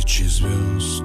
тысячи звезд.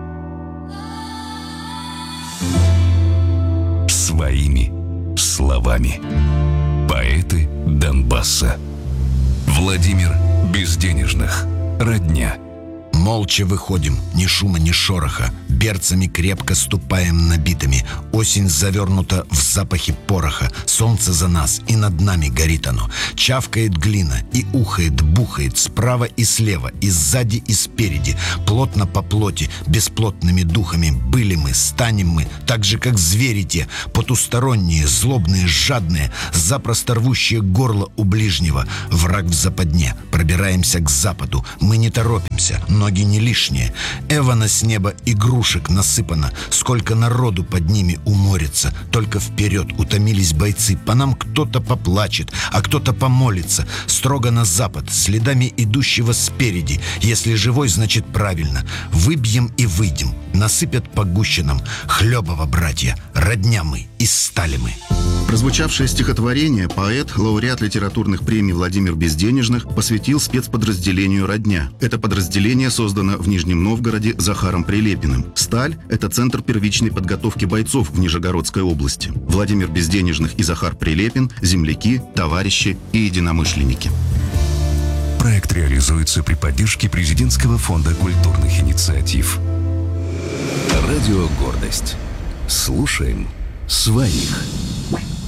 Своими словами. Поэты Донбасса. Владимир Безденежных. Родня. Молча выходим, ни шума, ни шороха. Берцами крепко ступаем набитыми. Осень завернута в запахе пороха. Солнце за нас, и над нами горит оно. Чавкает глина, и ухает, бухает. Справа и слева, и сзади, и спереди. Плотно по плоти, бесплотными духами. Были мы, станем мы, так же, как звери те. Потусторонние, злобные, жадные. Запросто рвущие горло у ближнего. Враг в западне. Пробираемся к западу. Мы не торопимся, ноги не лишние. Эвана с неба игрушек насыпано. Сколько народу под ними уморится. Только вперед утомились бойцы. По нам кто-то поплачет, а кто-то помолится. Строго на запад, следами идущего спереди. Если живой, значит правильно. Выбьем и выйдем. Насыпят по гущинам. Хлебово, братья, родня мы, и стали мы. Прозвучавшее стихотворение поэт, лауреат литературных премий Владимир Безденежных посвятил спецподразделению «Родня». Это подразделение создано в Нижнем Новгороде Захаром Прилепиным. «Сталь» — это центр первичной подготовки бойцов в Нижегородской области. Владимир Безденежных и Захар Прилепин — земляки, товарищи и единомышленники. Проект реализуется при поддержке Президентского фонда культурных инициатив. Радио «Гордость». Слушаем своих.